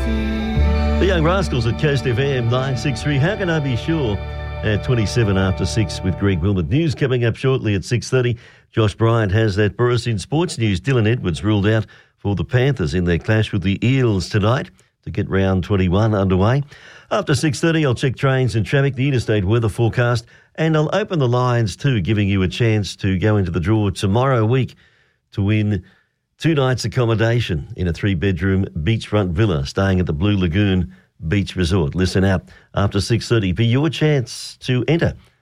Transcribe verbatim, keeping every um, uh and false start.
The Young Rascals at Coast F M nine sixty-three. How can I be sure? At twenty-seven after six with Greg Wilmot. News coming up shortly at six thirty. Josh Bryant has that for us in sports news. Dylan Edwards ruled out for the Panthers in their clash with the Eels tonight to get round twenty-one underway. After six thirty, I'll check trains and traffic, the interstate weather forecast, and I'll open the lines too, giving you a chance to go into the draw tomorrow week to win two nights accommodation in a three-bedroom beachfront villa staying at the Blue Lagoon Beach Resort. Listen out after six thirty for your chance to enter